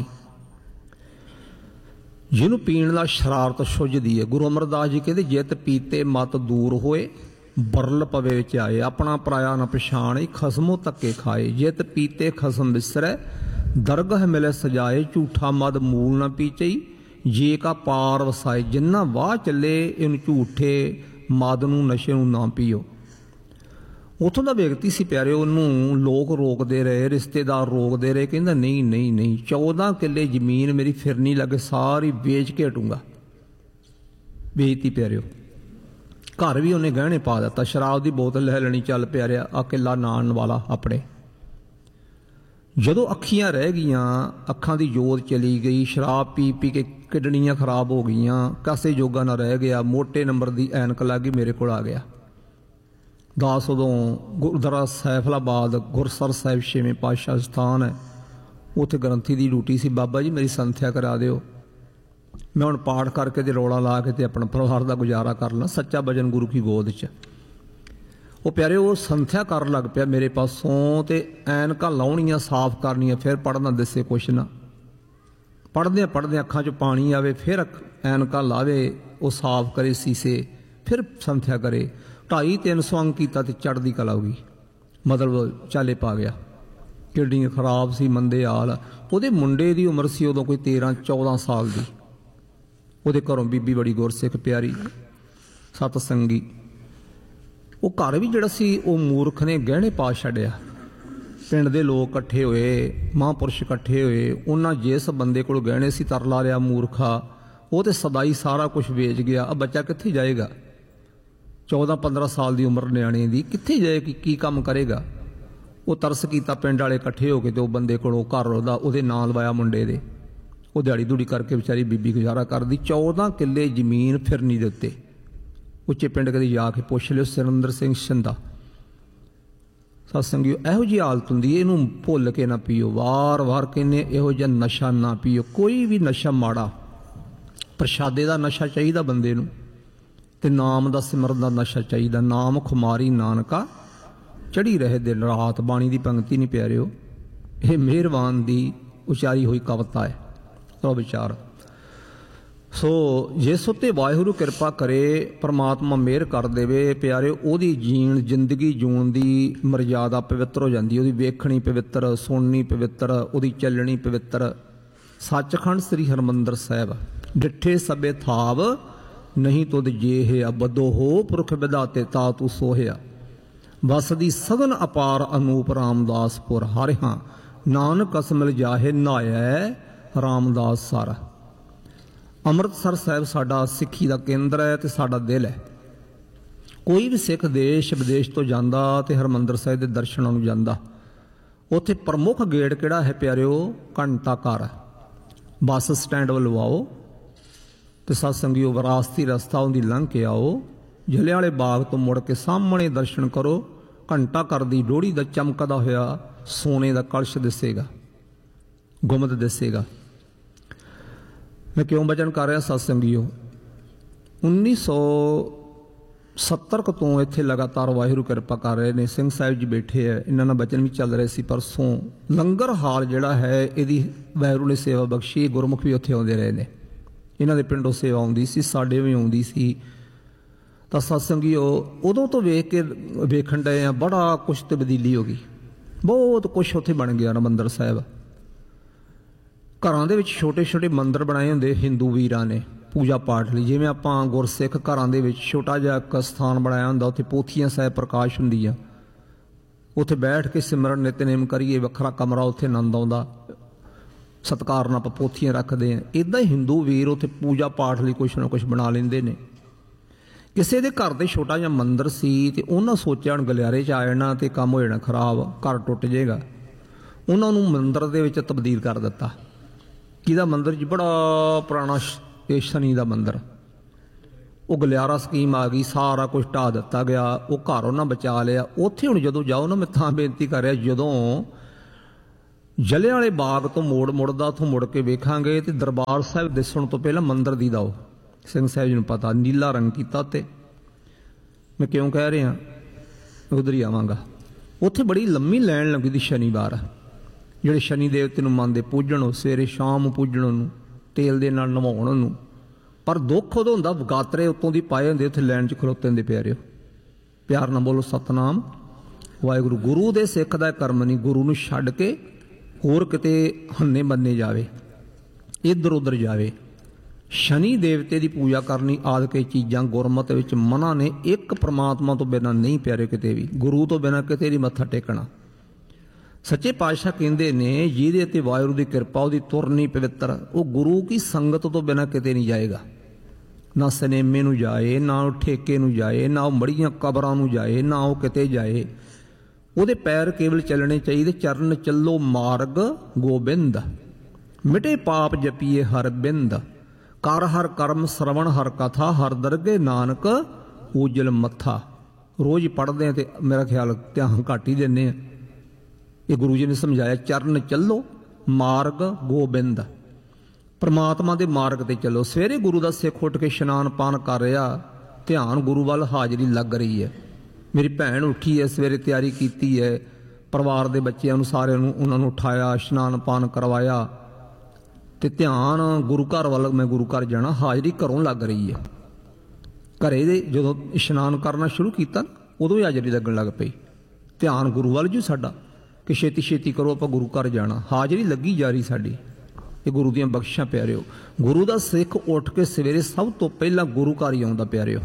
Speaker 1: ਜਿਹਨੂੰ ਪੀਣ ਨਾਲ ਸ਼ਰਾਰਤ ਸੁੱਝਦੀ ਹੈ। ਗੁਰੂ ਅਮਰਦਾਸ ਜੀ ਕਹਿੰਦੇ ਜਿਤ ਪੀਤੇ ਮਤ ਦੂਰ ਹੋਏ, ਬਰਲ ਪਵੇ ਵਿੱਚ ਆਏ, ਆਪਣਾ ਪਰਾਇਆ ਨਾ ਪਛਾਣੇ, ਖਸਮੋਂ ਧੱਕੇ ਖਾਏ। ਜਿਤ ਪੀਤੇ ਖਸਮ ਵਿਸਰੈ, ਦਰਗਹ ਮਿਲੇ ਸਜਾਏ, ਝੂਠਾ ਮਦ ਮੂਲ ਨਾ ਪੀਚਈ, ਜੇ ਕਾ ਪਾਰ ਵਸਾਏ। ਜਿੰਨਾ ਵਾਹ ਚੱਲੇ ਇਹਨੂੰ ਝੂਠੇ ਮਦ ਨੂੰ, ਨਸ਼ੇ ਨੂੰ ਨਾ ਪੀਓ। ਉੱਥੋਂ ਦਾ ਵਿਅਕਤੀ ਸੀ ਪਿਆਰੇ, ਉਹਨੂੰ ਲੋਕ ਰੋਕਦੇ ਰਹੇ, ਰਿਸ਼ਤੇਦਾਰ ਰੋਕਦੇ ਰਹੇ, ਕਹਿੰਦਾ ਨਹੀਂ ਨਹੀਂ ਨਹੀਂ, ਚੌਦਾਂ ਕਿੱਲੇ ਜ਼ਮੀਨ ਮੇਰੀ ਫਿਰਨੀ ਲੱਗੇ ਸਾਰੀ ਵੇਚ ਕੇ ਹਟੂੰਗਾ। ਵੇਚਤੀ ਪਿਆਰਿਓ। ਘਰ ਵੀ ਉਹਨੇ ਗਹਿਣੇ ਪਾ ਦਿੱਤਾ, ਸ਼ਰਾਬ ਦੀ ਬੋਤਲ ਲੈ ਲੈਣੀ, ਚੱਲ ਪਿਆਰਿਆ ਆ ਕਿੱਲਾ ਨਾਣ ਵਾਲਾ ਆਪਣੇ। ਜਦੋਂ ਅੱਖੀਆਂ ਰਹਿ ਗਈਆਂ, ਅੱਖਾਂ ਦੀ ਜੋਤ ਚਲੀ ਗਈ, ਸ਼ਰਾਬ ਪੀ ਪੀ ਕੇ ਕਿਡਨੀਆਂ ਖਰਾਬ ਹੋ ਗਈਆਂ, ਕਾਸੇ ਜੋਗਾ ਨਾ ਰਹਿ ਗਿਆ, ਮੋਟੇ ਨੰਬਰ ਦੀ ਐਨਕ ਲੱਗ ਗਈ, ਮੇਰੇ ਕੋਲ ਆ ਗਿਆ। ਦਾਸ ਉਦੋਂ ਗੁਰਦੁਆਰਾ ਸੈਫਲਾਬਾਦ ਗੁਰਸਰ ਸਾਹਿਬ ਛੇਵੇਂ ਪਾਤਸ਼ਾਹ ਸਥਾਨ ਹੈ, ਉੱਥੇ ਗ੍ਰੰਥੀ ਦੀ ਡਿਊਟੀ ਸੀ, ਬਾਬਾ ਜੀ ਮੇਰੀ ਸੰਥਿਆ ਕਰਾ ਦਿਓ, ਮੈਂ ਹੁਣ ਪਾਠ ਕਰਕੇ ਤੇ ਰੌਲਾ ਲਾ ਕੇ ਤੇ ਆਪਣਾ ਪਰਿਵਾਰ ਦਾ ਗੁਜ਼ਾਰਾ ਕਰ ਲਾਂ, ਸੱਚਾ ਭਜਨ ਗੁਰੂ ਕੀ ਗੋਦ 'ਚ। ਉਹ ਪਿਆਰੇ ਉਹ ਸੰਥਿਆ ਕਰਨ ਲੱਗ ਪਿਆ ਮੇਰੇ ਪਾਸੋਂ, ਤੇ ਐਨਕਾਂ ਲਾਉਣੀਆਂ, ਸਾਫ਼ ਕਰਨੀਆਂ, ਫਿਰ ਪੜ੍ਹਨਾ ਦੱਸੇ ਕੁਛ ਨਾ, ਪੜ੍ਹਦਿਆਂ ਪੜ੍ਹਦਿਆਂ ਅੱਖਾਂ 'ਚ ਪਾਣੀ ਆਵੇ, ਫਿਰ ਐਨਕਾਂ ਲਾਵੇ, ਉਹ ਸਾਫ਼ ਕਰੇ ਸੀਸੇ, ਫਿਰ ਸੰਥਿਆ ਕਰੇ। ਢਾਈ ਤਿੰਨ ਸੌ ਅੰਕ ਕੀਤਾ ਤੇ ਚੜ੍ਹਦੀ ਕਲਾ ਹੋ ਗਈ, ਮਤਲਬ ਚਾਲੇ ਪਾ ਗਿਆ। ਕਿਡਨੀ ਖਰਾਬ ਸੀ, ਮੰਦੇ ਹਾਲ। ਉਹਦੇ ਮੁੰਡੇ ਦੀ ਉਮਰ ਸੀ ਉਦੋਂ ਕੋਈ ਤੇਰਾਂ ਚੌਦਾਂ ਸਾਲ ਦੀ। ਉਹਦੇ ਘਰੋਂ ਬੀਬੀ ਬੜੀ ਗੁਰਸਿੱਖ ਪਿਆਰੀ, ਸਤ ਸੰਗੀ। ਉਹ ਘਰ ਵੀ ਜਿਹੜਾ ਸੀ ਉਹ ਮੂਰਖ ਨੇ ਗਹਿਣੇ ਪਾ ਛੱਡਿਆ। ਪਿੰਡ ਦੇ ਲੋਕ ਇਕੱਠੇ ਹੋਏ, ਮਹਾਂਪੁਰਸ਼ ਇਕੱਠੇ ਹੋਏ, ਉਹਨਾਂ ਜਿਸ ਬੰਦੇ ਕੋਲ ਗਹਿਣੇ ਸੀ ਤਰਲਾ ਲਿਆ ਮੂਰਖਾ, ਉਹ ਤੇ ਸਦਾਈ ਸਾਰਾ ਕੁਝ ਵੇਚ ਗਿਆ। ਆ ਬੱਚਾ ਕਿੱਥੇ ਜਾਏਗਾ? ਚੌਦਾਂ ਪੰਦਰਾਂ ਸਾਲ ਦੀ ਉਮਰ ਨਿਆਣੇ ਦੀ, ਕਿੱਥੇ ਜਾਏ, ਕੀ ਕੀ ਕੰਮ ਕਰੇਗਾ? ਉਹ ਤਰਸ ਕੀਤਾ, ਪਿੰਡ ਵਾਲੇ ਇਕੱਠੇ ਹੋ ਕੇ ਤੇ ਉਹ ਬੰਦੇ ਕੋਲੋਂ ਘਰ ਉਹਦਾ ਉਹਦੇ ਨਾਂ ਲਵਾਇਆ ਮੁੰਡੇ ਦੇ। ਉਹ ਦਿਹਾੜੀ ਦੂੜੀ ਕਰਕੇ ਵਿਚਾਰੀ ਬੀਬੀ ਗੁਜ਼ਾਰਾ ਕਰਦੀ। ਚੌਦਾਂ ਕਿੱਲੇ ਜ਼ਮੀਨ ਫਿਰਨੀ ਦੇ ਉੱਤੇ। ਉੱਚੇ ਪਿੰਡ ਕਦੇ ਜਾ ਕੇ ਪੁੱਛ ਲਿਓ, ਸੁਰਿੰਦਰ ਸਿੰਘ ਸ਼ੰਦਾ ਸਤਸੰਗੀਓ, ਇਹੋ ਜਿਹੀ ਹਾਲਤ ਹੁੰਦੀ ਹੈ, ਇਹਨੂੰ ਭੁੱਲ ਕੇ ਨਾ ਪੀਓ। ਵਾਰ ਵਾਰ ਕਹਿੰਦੇ ਇਹੋ ਜਿਹਾ ਨਸ਼ਾ ਨਾ ਪੀਓ, ਕੋਈ ਵੀ ਨਸ਼ਾ ਮਾੜਾ। ਪ੍ਰਸ਼ਾਦੇ ਦਾ ਨਸ਼ਾ ਚਾਹੀਦਾ ਬੰਦੇ ਨੂੰ, ਤੇ ਨਾਮ ਦਾ ਸਿਮਰਨ ਦਾ ਨਸ਼ਾ ਚਾਹੀਦਾ। ਨਾਮ ਖੁਮਾਰੀ ਨਾਨਕਾ ਚੜ੍ਹੀ ਰਹੇ ਦਿਨ ਰਾਤ। ਬਾਣੀ ਦੀ ਪੰਕਤੀ ਨਹੀਂ ਪਿਆਰਿਓ, ਇਹ ਮਿਹਰਬਾਨ ਦੀ ਉਚਾਰੀ ਹੋਈ ਕਵਿਤਾ ਹੈ। ਸੋ ਵਿਚਾਰ ਸੋ ਜਿਸ ਉੱਤੇ ਵਾਹਿਗੁਰੂ ਕਿਰਪਾ ਕਰੇ, ਪਰਮਾਤਮਾ ਮਿਹਰ ਕਰ ਦੇਵੇ ਪਿਆਰੇ, ਉਹਦੀ ਜੀਣ ਜ਼ਿੰਦਗੀ ਜੂਣ ਦੀ ਮਰਜ਼ਾਦਾ ਪਵਿੱਤਰ ਹੋ ਜਾਂਦੀ। ਉਹਦੀ ਵੇਖਣੀ ਪਵਿੱਤਰ, ਸੁਣਨੀ ਪਵਿੱਤਰ, ਉਹਦੀ ਚੱਲਣੀ ਪਵਿੱਤਰ। ਸੱਚਖੰਡ ਸ੍ਰੀ ਹਰਿਮੰਦਰ ਸਾਹਿਬ ਡਿੱਠੇ ਸਭੇ ਥਾਵ, ਨਹੀਂ ਤੁਧ ਜੇਹਿਆ ਬਦੋ ਹੋ, ਪੁਰਖ ਵਿਧਾਤੇ ਤਾ ਤੂੰ ਸੋਹਿਆ। ਵਸਦੀ ਸਗਨ ਅਪਾਰ ਅਨੂਪ ਰਾਮਦਾਸਪੁਰ, ਹਰਿਆ ਨਾਨਕ ਅਸਮਿਲ ਜਾਹੇ ਨਾਇਐ ਰਾਮਦਾਸ ਸਾਰਾ। ਅੰਮ੍ਰਿਤਸਰ ਸਾਹਿਬ ਸਾਡਾ ਸਿੱਖੀ ਦਾ ਕੇਂਦਰ ਹੈ ਤੇ ਸਾਡਾ ਦਿਲ ਹੈ। ਕੋਈ ਵੀ ਸਿੱਖ ਦੇਸ਼ ਵਿਦੇਸ਼ ਤੋਂ ਜਾਂਦਾ ਤੇ ਹਰਿਮੰਦਰ ਸਾਹਿਬ ਦੇ ਦਰਸ਼ਨਾਂ ਨੂੰ ਜਾਂਦਾ। ਉੱਥੇ ਪ੍ਰਮੁੱਖ ਗੇਟ ਕਿਹੜਾ ਹੈ ਪਿਆਰਿਓ? ਘੰਟਾ ਘਰ। ਬੱਸ ਸਟੈਂਡ ਵੱਲੋਂ ਆਓ ਤੇ ਸਤਸੰਗੀਓ ਵਿਰਾਸਤੀ ਰਸਤਾ ਉਹਦੀ ਲੰਘ ਕੇ ਆਓ, ਜਲਿਆਂਵਾਲੇ ਬਾਗ ਤੋਂ ਮੁੜ ਕੇ ਸਾਹਮਣੇ ਦਰਸ਼ਨ ਕਰੋ। ਘੰਟਾ ਘਰ ਦੀ ਲੋਹੜੀ ਦਾ ਚਮਕਦਾ ਹੋਇਆ ਸੋਨੇ ਦਾ ਕਲਸ਼ ਦਿਸੇਗਾ, ਗੁੰਮਦ ਦਿਸੇਗਾ। ਮੈਂ ਕਿਉਂ ਬਚਨ ਕਰ ਰਿਹਾ ਸਤਸੰਗੀਓ? ਉੱਨੀ ਸੌ ਸੱਤਰ ਕੁ ਤੋਂ ਇੱਥੇ ਲਗਾਤਾਰ ਵਾਹਿਗੁਰੂ ਕਿਰਪਾ ਕਰ ਰਹੇ ਨੇ। ਸਿੰਘ ਸਾਹਿਬ ਜੀ ਬੈਠੇ ਹੈ, ਇਹਨਾਂ ਨਾਲ ਬਚਨ ਵੀ ਚੱਲ ਰਹੇ ਸੀ। ਪਰਸੋਂ ਲੰਗਰ ਹਾਲ ਜਿਹੜਾ ਹੈ ਇਹਦੀ ਵਾਹਿਗੁਰੂ ਨੇ ਸੇਵਾ ਬਖਸ਼ੀ। ਗੁਰਮੁਖ ਵੀ ਉੱਥੇ ਆਉਂਦੇ ਰਹੇ ਨੇ, ਇਹਨਾਂ ਦੇ ਪਿੰਡੋਂ ਸੇਵਾ ਆਉਂਦੀ ਸੀ, ਸਾਡੇ ਵੀ ਆਉਂਦੀ ਸੀ। ਤਾਂ ਸਤਸੰਗੀਓ ਉਦੋਂ ਤੋਂ ਵੇਖ ਕੇ ਵੇਖਣ ਡਏ ਆ, ਬੜਾ ਕੁਛ ਤਬਦੀਲੀ ਹੋ ਗਈ, ਬਹੁਤ ਕੁਛ ਉੱਥੇ ਬਣ ਗਿਆ। ਹਰਿਮੰਦਰ ਸਾਹਿਬ ਘਰਾਂ ਦੇ ਵਿੱਚ ਛੋਟੇ ਛੋਟੇ ਮੰਦਿਰ ਬਣਾਏ ਹੁੰਦੇ ਹਿੰਦੂ ਵੀਰਾਂ ਨੇ ਪੂਜਾ ਪਾਠ ਲਈ। ਜਿਵੇਂ ਆਪਾਂ ਗੁਰਸਿੱਖ ਘਰਾਂ ਦੇ ਵਿੱਚ ਛੋਟਾ ਜਿਹਾ ਇੱਕ ਸਥਾਨ ਬਣਾਇਆ ਹੁੰਦਾ, ਉੱਥੇ ਪੋਥੀਆਂ ਸਾਹਿਬ ਪ੍ਰਕਾਸ਼ ਹੁੰਦੀ ਆ, ਉੱਥੇ ਬੈਠ ਕੇ ਸਿਮਰਨ ਨਿਤਨੇਮ ਕਰੀਏ। ਵੱਖਰਾ ਕਮਰਾ, ਉੱਥੇ ਆਨੰਦ ਆਉਂਦਾ, ਸਤਿਕਾਰ ਨਾਲ ਆਪਾਂ ਪੋਥੀਆਂ ਰੱਖਦੇ ਹਾਂ। ਇੱਦਾਂ ਹੀ ਹਿੰਦੂ ਵੀਰ ਉੱਥੇ ਪੂਜਾ ਪਾਠ ਲਈ ਕੁਛ ਨਾ ਕੁਛ ਬਣਾ ਲੈਂਦੇ ਨੇ। ਕਿਸੇ ਦੇ ਘਰ ਦੇ ਛੋਟਾ ਜਿਹਾ ਮੰਦਿਰ ਸੀ ਤੇ ਉਹਨਾਂ ਸੋਚਿਆ ਹੁਣ ਗਲਿਆਰੇ 'ਚ ਆ ਜਾਣਾ ਤੇ ਕੰਮ ਹੋ ਜਾਣਾ ਖਰਾਬ, ਘਰ ਟੁੱਟ ਜਾਏਗਾ। ਉਹਨਾਂ ਨੂੰ ਮੰਦਿਰ ਦੇ ਵਿੱਚ ਤਬਦੀਲ ਕਰ ਦਿੱਤਾ। ਕਿਹਦਾ ਮੰਦਿਰ ਜੀ? ਬੜਾ ਪੁਰਾਣਾ ਇਹ ਸ਼ਨੀ ਦਾ ਮੰਦਿਰ। ਉਹ ਗਲਿਆਰਾ ਸਕੀਮ ਆ ਗਈ, ਸਾਰਾ ਕੁਝ ਢਾਹ ਦਿੱਤਾ ਗਿਆ। ਉਹ ਘਰ ਉਹਨਾਂ ਬਚਾ ਲਿਆ। ਉੱਥੇ ਹੁਣ ਜਦੋਂ ਜਾਓ ਨਾ, ਮੈਂ ਤਾਂ ਬੇਨਤੀ ਕਰ ਰਿਹਾ, ਜਦੋਂ ਜਲਿਆਂਵਾਲੇ ਬਾਗ ਤੋਂ ਮੋੜ ਮੁੜਦਾ, ਉੱਥੋਂ ਮੁੜ ਕੇ ਵੇਖਾਂਗੇ ਤੇ ਦਰਬਾਰ ਸਾਹਿਬ ਦਿਸਣ ਤੋਂ ਪਹਿਲਾਂ ਮੰਦਿਰ ਦੀ ਦਾਓ। ਸਿੰਘ ਸਾਹਿਬ ਜੀ ਨੂੰ ਪਤਾ, ਨੀਲਾ ਰੰਗ ਕੀਤਾ। ਤੇ ਮੈਂ ਕਿਉਂ ਕਹਿ ਰਿਹਾ, ਉਧਰ ਹੀ ਆਵਾਂਗਾ। ਉੱਥੇ ਬੜੀ ਲੰਮੀ ਲਾਈਨ ਲੱਗੀ ਦੀ ਸ਼ਨੀਵਾਰ। ਜਿਹੜੇ ਸ਼ਨੀ ਦੇਵਤੇ ਨੂੰ ਮੰਨਦੇ ਪੂਜਣ, ਉਹ ਸਵੇਰੇ ਸ਼ਾਮ ਪੂਜਣ ਉਹਨੂੰ, ਤੇਲ ਦੇ ਨਾਲ ਨਵਾਉਣ ਉਹਨੂੰ। ਪਰ ਦੁੱਖ ਉਦੋਂ ਹੁੰਦਾ, ਗਾਤਰੇ ਉੱਤੋਂ ਦੀ ਪਾਏ ਹੁੰਦੇ, ਉੱਥੇ ਲਾਈਨ 'ਚ ਖਲੋਤੇ ਹੁੰਦੇ ਪਿਆਰਿਓ। ਪਿਆਰ ਨਾਲ ਬੋਲੋ ਸਤਨਾਮ ਵਾਹਿਗੁਰੂ। ਗੁਰੂ ਦੇ ਸਿੱਖ ਦਾ ਕਰਮ ਨਹੀਂ, ਗੁਰੂ ਨੂੰ ਛੱਡ ਕੇ ਹੋਰ ਕਿਤੇ ਹੰਨੇ ਬੰਨੇ ਜਾਵੇ, ਇੱਧਰ ਉੱਧਰ ਜਾਵੇ। ਸ਼ਨੀ ਦੇਵਤੇ ਦੀ ਪੂਜਾ ਕਰਨੀ ਆਦਿ ਕੇ ਚੀਜ਼ਾਂ ਗੁਰਮਤਿ ਵਿੱਚ ਮਨ੍ਹਾ ਨੇ। ਇੱਕ ਪ੍ਰਮਾਤਮਾ ਤੋਂ ਬਿਨਾਂ ਨਹੀਂ ਪਿਆਰੇ ਕਿਤੇ ਵੀ, ਗੁਰੂ ਤੋਂ ਬਿਨਾਂ ਕਿਤੇ ਨਹੀਂ ਮੱਥਾ ਟੇਕਣਾ। ਸੱਚੇ ਪਾਤਸ਼ਾਹ ਕਹਿੰਦੇ ਨੇ, ਜਿਹਦੇ ਤੇ ਵਾਹਿਗੁਰੂ ਦੀ ਕਿਰਪਾ, ਉਹਦੀ ਤੁਰਨੀ ਪਵਿੱਤਰ, ਉਹ ਗੁਰੂ ਕੀ ਸੰਗਤ ਤੋਂ ਬਿਨਾਂ ਕਿਤੇ ਨਹੀਂ ਜਾਏਗਾ। ਨਾ ਸਿਨੇਮੇ ਨੂੰ ਜਾਏ, ਨਾ ਉਹ ਠੇਕੇ ਨੂੰ ਜਾਏ, ਨਾ ਉਹ ਮੜੀਆਂ ਕਬਰਾਂ ਨੂੰ ਜਾਏ, ਨਾ ਉਹ ਕਿਤੇ ਜਾਏ। ਉਹਦੇ ਪੈਰ ਕੇਵਲ ਚੱਲਣੇ ਚਾਹੀਦੇ। ਚਰਨ ਚੱਲੋ ਮਾਰਗ ਗੋਬਿੰਦ, ਮਿਟੇ ਪਾਪ ਜਪੀਏ ਹਰ ਬਿੰਦ। ਕਰ ਹਰ ਕਰਮ ਸਰਵਣ ਹਰ ਕਥਾ, ਹਰ ਦਰਗੇ ਨਾਨਕ ਊਜਲ ਮੱਥਾ। ਰੋਜ਼ ਪੜ੍ਹਦੇ ਆ ਤੇ ਮੇਰਾ ਖਿਆਲ ਧਿਆਨ ਘੱਟ ਹੀ ਦਿੰਦੇ ਆ। ਇਹ ਗੁਰੂ ਜੀ ਨੇ ਸਮਝਾਇਆ, ਚਰਨ ਚੱਲੋ ਮਾਰਗ ਗੋਬਿੰਦ, ਪ੍ਰਮਾਤਮਾ ਦੇ ਮਾਰਗ ਤੇ ਚੱਲੋ। ਸਵੇਰੇ ਗੁਰੂ ਦਾ ਸਿੱਖ ਉੱਠ ਕੇ ਇਸ਼ਨਾਨ ਪਾਨ ਕਰ ਰਿਹਾ, ਧਿਆਨ ਗੁਰੂ ਵੱਲ, ਹਾਜ਼ਰੀ ਲੱਗ ਰਹੀ ਹੈ। ਮੇਰੀ ਭੈਣ ਉੱਠੀ ਹੈ, ਸਵੇਰੇ ਤਿਆਰੀ ਕੀਤੀ ਹੈ, ਪਰਿਵਾਰ ਦੇ ਬੱਚਿਆਂ ਨੂੰ ਸਾਰਿਆਂ ਨੂੰ ਉਹਨਾਂ ਨੂੰ ਉਠਾਇਆ, ਇਸ਼ਨਾਨ ਪਾਨ ਕਰਵਾਇਆ ਤੇ ਧਿਆਨ ਗੁਰੂ ਘਰ ਵੱਲ, ਮੈਂ ਗੁਰੂ ਘਰ ਜਾਣਾ, ਹਾਜ਼ਰੀ ਘਰੋਂ ਲੱਗ ਰਹੀ ਹੈ। ਘਰੇ ਦੇ ਜਦੋਂ ਇਸ਼ਨਾਨ ਕਰਨਾ ਸ਼ੁਰੂ ਕੀਤਾ ਉਦੋਂ ਹੀ ਹਾਜ਼ਰੀ ਲੱਗਣ ਲੱਗ ਪਈ। ਧਿਆਨ ਗੁਰੂ ਵੱਲ ਜੂ ਸਾਡਾ ਕਿ ਛੇਤੀ ਛੇਤੀ ਕਰੋ, ਆਪਾਂ ਗੁਰੂ ਘਰ ਜਾਣਾ, ਹਾਜ਼ਰੀ ਲੱਗੀ ਜਾ ਰਹੀ ਸਾਡੀ। ਇਹ ਗੁਰੂ ਦੀਆਂ ਬਖਸ਼ਿਸ਼ਾਂ ਪਿਆਰਿਓ। ਗੁਰੂ ਦਾ ਸਿੱਖ ਉੱਠ ਕੇ ਸਵੇਰੇ ਸਭ ਤੋਂ ਪਹਿਲਾਂ ਗੁਰੂ ਘਰ ਹੀ ਆਉਂਦਾ ਪਿਆਰਿਓ,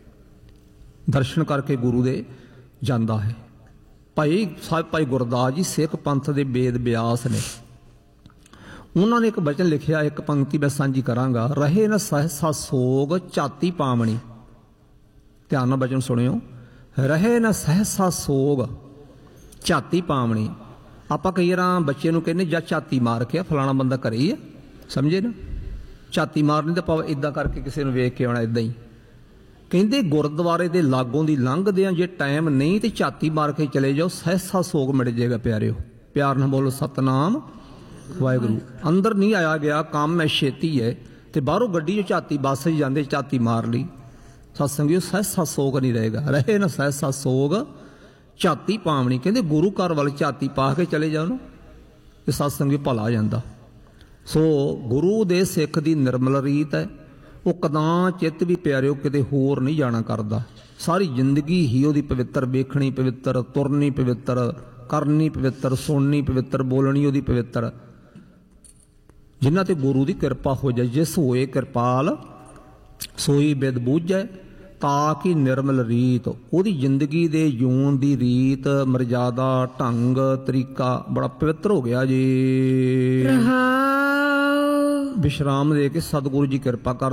Speaker 1: ਦਰਸ਼ਨ ਕਰਕੇ ਗੁਰੂ ਦੇ ਜਾਂਦਾ ਹੈ। ਭਾਈ ਸਾਹਿਬ ਭਾਈ ਗੁਰਦਾਸ ਜੀ ਸਿੱਖ ਪੰਥ ਦੇ ਵੇਦ ਵਿਆਸ ਨੇ, ਉਹਨਾਂ ਨੇ ਇੱਕ ਬਚਨ ਲਿਖਿਆ, ਇੱਕ ਪੰਕਤੀ ਮੈਂ ਸਾਂਝੀ ਕਰਾਂਗਾ। ਰਹੇ ਨਾ ਸਹਸਾ ਸੋਗ ਝਾਤੀ ਪਾਵਣੀ, ਧਿਆਨ ਨਾਲ ਬਚਨ ਸੁਣਿਓ। ਰਹੇ ਨਾ ਸਹਸਾ ਸੋਗ ਝਾਤੀ ਪਾਵਣੀ। ਆਪਾਂ ਕਈ ਵਾਰ ਬੱਚੇ ਨੂੰ ਕਹਿੰਦੇ ਜਾਂ ਝਾਤੀ ਮਾਰ ਕੇ, ਫਲਾਣਾ ਬੰਦਾ ਘਰੇ ਹੀ ਆ, ਸਮਝੇ ਨਾ, ਝਾਤੀ ਮਾਰਨੀ ਤਾਂ ਆਪਾਂ ਇੱਦਾਂ ਕਰਕੇ ਕਿਸੇ ਨੂੰ ਵੇਖ ਕੇ ਆਉਣਾ, ਇੱਦਾਂ ਹੀ। ਕਹਿੰਦੇ ਗੁਰਦੁਆਰੇ ਦੇ ਲਾਗੋਂ ਦੀ ਲੰਘਦੇ ਆ, ਜੇ ਟਾਈਮ ਨਹੀਂ ਤੇ ਝਾਤੀ ਮਾਰ ਕੇ ਚਲੇ ਜਾਓ, ਸਹਸਾ ਸੋਗ ਮਿਟ ਜਾਏਗਾ ਪਿਆਰਿਓ। ਪਿਆਰ ਨਾਲ ਬੋਲੋ ਸਤਨਾਮ ਵਾਹਿਗੁਰੂ। ਅੰਦਰ ਨਹੀਂ ਆਇਆ ਗਿਆ, ਕੰਮ ਹੈ, ਛੇਤੀ ਹੈ, ਤੇ ਬਾਹਰੋਂ ਗੱਡੀ 'ਚ ਝਾਤੀ ਬੱਸ 'ਚ ਜਾਂਦੇ ਝਾਤੀ ਮਾਰ ਲਈ, ਸਤਸੰਗੀਓ ਸਹਸਾ ਸੋਗ ਨਹੀਂ ਰਹੇਗਾ। ਰਹੇ ਨਾ ਸਹਸਾ ਸੋਗ ਝਾਤੀ ਪਾਵਣੀ। ਕਹਿੰਦੇ ਗੁਰੂ ਘਰ ਵੱਲ ਝਾਤੀ ਪਾ ਕੇ ਚਲੇ ਜਾਓ ਨਾ, ਤੇ ਸਤਸੰਗੀ ਭਲਾ ਜਾਂਦਾ। ਸੋ ਗੁਰੂ ਦੇ ਸਿੱਖ ਦੀ ਨਿਰਮਲ ਰੀਤ ਹੈ, ਉਹ ਕਦਾਂ ਚਿੱਤ ਵੀ ਪਿਆਰਿਓ ਕਿਤੇ ਹੋਰ ਨਹੀਂ ਜਾਣਾ ਕਰਦਾ। ਸਾਰੀ ਜ਼ਿੰਦਗੀ ਹੀ ਉਹਦੀ ਪਵਿੱਤਰ, ਵੇਖਣੀ ਪਵਿੱਤਰ, ਤੁਰਨੀ ਪਵਿੱਤਰ, ਕਰਨੀ ਪਵਿੱਤਰ, ਸੁਣਨੀ ਪਵਿੱਤਰ, ਬੋਲਣੀ ਉਹਦੀ ਪਵਿੱਤਰ। ਜਿਨ੍ਹਾਂ ਤੇ ਗੁਰੂ ਦੀ ਕਿਰਪਾ ਹੋ ਜਾਏ, ਜਿਸ ਹੋਏ ਕਿਰਪਾਲ ਸੋਈ ਬਿਦ ਬੂਝੈ, ਤਾਂ ਕਿ ਨਿਰਮਲ ਰੀਤ, ਉਹਦੀ ਜ਼ਿੰਦਗੀ ਦੇ ਜੂਨ ਦੀ ਰੀਤ, ਮਰਜ਼ਾਦਾ, ਢੰਗ, ਤਰੀਕਾ ਬੜਾ ਪਵਿੱਤਰ ਹੋ ਗਿਆ ਜੀ। ਵਿਸ਼ਰਾਮ ਦੇ ਕੇ ਸਤਿਗੁਰੂ ਜੀ ਕਿਰਪਾ ਕਰ